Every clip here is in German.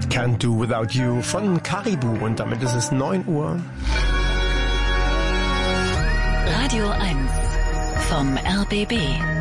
Can't Do Without You von Caribou und damit ist es 9 Uhr. Radio 1 vom RBB.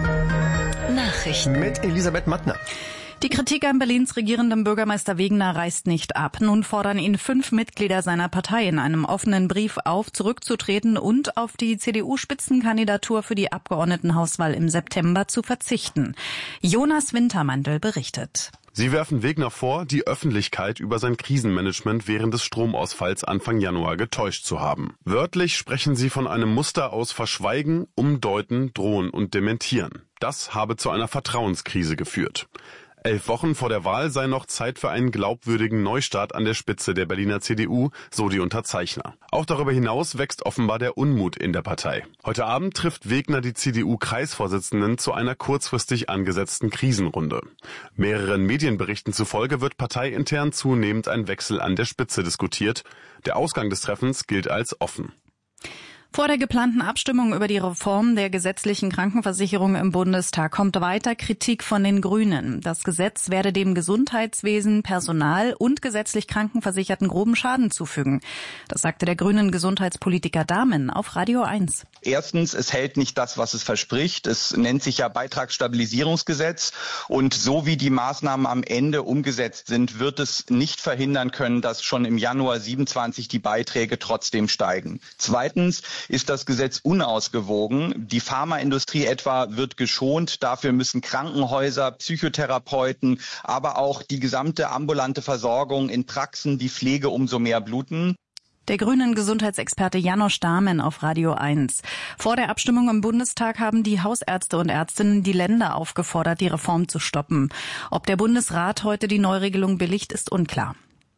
Nachrichten Mit Elisabeth Mattner. Die Kritik an Berlins regierendem Bürgermeister Wegener reißt nicht ab. Nun fordern ihn 5 Mitglieder seiner Partei in einem offenen Brief auf, zurückzutreten und auf die CDU-Spitzenkandidatur für die Abgeordnetenhauswahl im September zu verzichten. Jonas Wintermantel berichtet. Sie werfen Wegener vor, die Öffentlichkeit über sein Krisenmanagement während des Stromausfalls Anfang Januar getäuscht zu haben. Wörtlich sprechen sie von einem Muster aus Verschweigen, Umdeuten, Drohen und Dementieren. Das habe zu einer Vertrauenskrise geführt. 11 Wochen vor der Wahl sei noch Zeit für einen glaubwürdigen Neustart an der Spitze der Berliner CDU, so die Unterzeichner. Auch darüber hinaus wächst offenbar der Unmut in der Partei. Heute Abend trifft Wegener die CDU-Kreisvorsitzenden zu einer kurzfristig angesetzten Krisenrunde. Mehreren Medienberichten zufolge wird parteiintern zunehmend ein Wechsel an der Spitze diskutiert. Der Ausgang des Treffens gilt als offen. Vor der geplanten Abstimmung über die Reform der gesetzlichen Krankenversicherung im Bundestag kommt weiter Kritik von den Grünen. Das Gesetz werde dem Gesundheitswesen, Personal und gesetzlich Krankenversicherten groben Schaden zufügen. Das sagte der grünen Gesundheitspolitiker Dahmen auf Radio 1. Erstens, es hält nicht das, was es verspricht. Es nennt sich ja Beitragsstabilisierungsgesetz. Und so wie die Maßnahmen am Ende umgesetzt sind, wird es nicht verhindern können, dass schon im Januar 27 die Beiträge trotzdem steigen. Zweitens ist das Gesetz unausgewogen. Die Pharmaindustrie etwa wird geschont. Dafür müssen Krankenhäuser, Psychotherapeuten, aber auch die gesamte ambulante Versorgung in Praxen, die Pflege umso mehr bluten. Der grünen Gesundheitsexperte Janosch Dahmen auf Radio 1. Vor der Abstimmung im Bundestag haben die Hausärzte und Ärztinnen die Länder aufgefordert, die Reform zu stoppen. Ob der Bundesrat heute die Neuregelung billigt, ist unklar.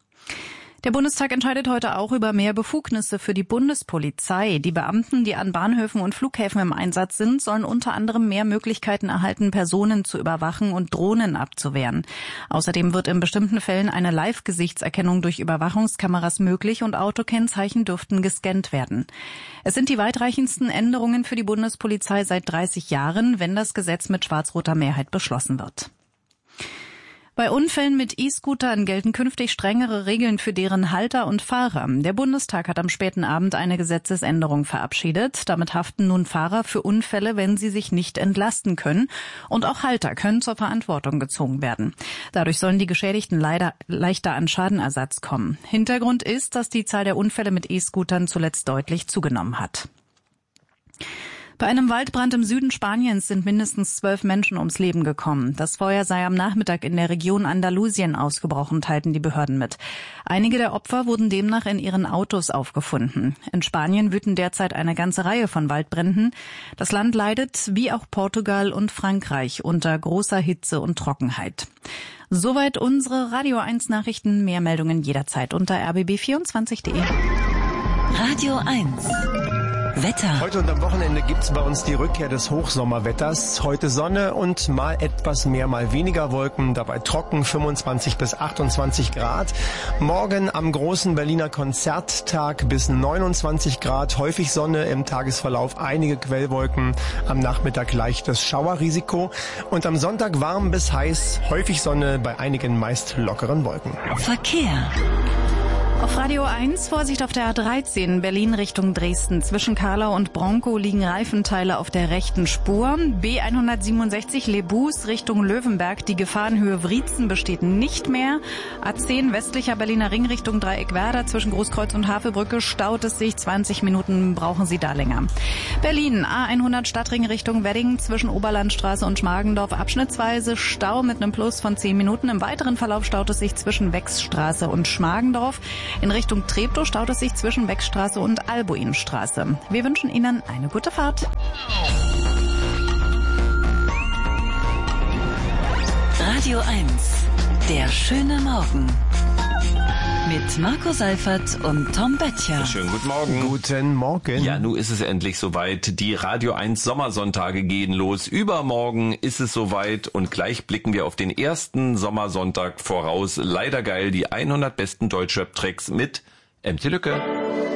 Der Bundestag entscheidet heute auch über mehr Befugnisse für die Bundespolizei. Die Beamten, die an Bahnhöfen und Flughäfen im Einsatz sind, sollen unter anderem mehr Möglichkeiten erhalten, Personen zu überwachen und Drohnen abzuwehren. Außerdem wird in bestimmten Fällen eine Live-Gesichtserkennung durch Überwachungskameras möglich und Autokennzeichen dürften gescannt werden. Es sind die weitreichendsten Änderungen für die Bundespolizei seit 30 Jahren, wenn das Gesetz mit schwarz-roter Mehrheit beschlossen wird. Bei Unfällen mit E-Scootern gelten künftig strengere Regeln für deren Halter und Fahrer. Der Bundestag hat am späten Abend eine Gesetzesänderung verabschiedet. Damit haften nun Fahrer für Unfälle, wenn sie sich nicht entlasten können. Und auch Halter können zur Verantwortung gezogen werden. Dadurch sollen die Geschädigten leichter an Schadenersatz kommen. Hintergrund ist, dass die Zahl der Unfälle mit E-Scootern zuletzt deutlich zugenommen hat. Bei einem Waldbrand im Süden Spaniens sind mindestens 12 Menschen ums Leben gekommen. Das Feuer sei am Nachmittag in der Region Andalusien ausgebrochen, teilten die Behörden mit. Einige der Opfer wurden demnach in ihren Autos aufgefunden. In Spanien wüten derzeit eine ganze Reihe von Waldbränden. Das Land leidet, wie auch Portugal und Frankreich, unter großer Hitze und Trockenheit. Soweit unsere Radio 1 Nachrichten. Mehr Meldungen jederzeit unter rbb24.de. Radio 1 Wetter. Heute und am Wochenende gibt's bei uns die Rückkehr des Hochsommerwetters. Heute Sonne und mal etwas mehr, mal weniger Wolken. Dabei trocken, 25 bis 28 Grad. Morgen am großen Berliner Konzerttag bis 29 Grad. Häufig Sonne im Tagesverlauf, einige Quellwolken. Am Nachmittag leichtes Schauerrisiko. Und am Sonntag warm bis heiß, häufig Sonne bei einigen meist lockeren Wolken. Verkehr. Auf Radio 1 Vorsicht auf der A13 Berlin Richtung Dresden. Zwischen Karlau und Bronkow liegen Reifenteile auf der rechten Spur. B167 Lebus Richtung Löwenberg. Die Gefahrenhöhe Wriezen besteht nicht mehr. A10 westlicher Berliner Ring Richtung Dreieckwerder. Zwischen Großkreuz und Havelbrücke staut es sich. 20 Minuten brauchen Sie da länger. Berlin A100 Stadtring Richtung Wedding. Zwischen Oberlandstraße und Schmargendorf abschnittsweise Stau mit einem Plus von 10 Minuten. Im weiteren Verlauf staut es sich zwischen Wechsstraße und Schmargendorf. In Richtung Treptow staut es sich zwischen Beckstraße und Albuinstraße. Wir wünschen Ihnen eine gute Fahrt. Radio 1, der schöne Morgen. Mit Marco Seifert und Tom Böttcher. Schönen guten Morgen. Guten Morgen. Ja, nun ist es endlich soweit. Die Radio 1 Sommersonntage gehen los. Übermorgen ist es soweit und gleich blicken wir auf den ersten Sommersonntag voraus. Leider geil, die 100 besten Deutschrap-Tracks mit MC Lücke.